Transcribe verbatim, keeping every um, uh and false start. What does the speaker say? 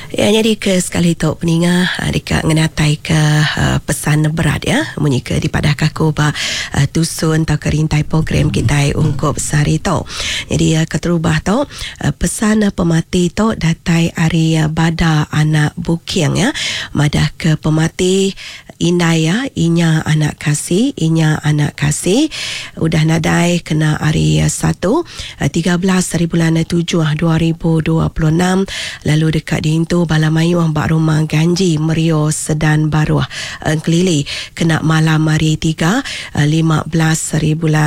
Ya, jadi ke sekali tok peninga dekat ngenatai ke uh, pesan berat ya munyi ke di padah kaku ba uh, tusun tau kerintai program kita ungkup sehari tok. Jadi uh, keterubah tok uh, pesan uh, pemati tok datai ari uh, bada anak bukiang ya. Madah ke pemati Indaya inya anak kasih inya anak kasih udah nadai kena hari satu tiga belas hari bulan tujuh dua ribu dua puluh enam lalu dekat dihintu Balamayu Bak Rumah Ganji Merio Sedan Baruah Kelili kena malam hari tiga lima belas hari bulan